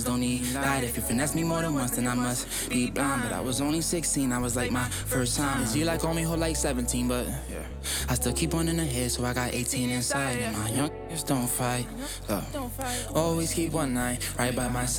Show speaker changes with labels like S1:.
S1: don't need light. If you finesse me more than once, then I must be blind. But I was only 16, I was like my first time. Is you like on me whole like 17, but I still keep one in the head, so I got 18 inside. And my young don't fight, look, always keep one night right by my side.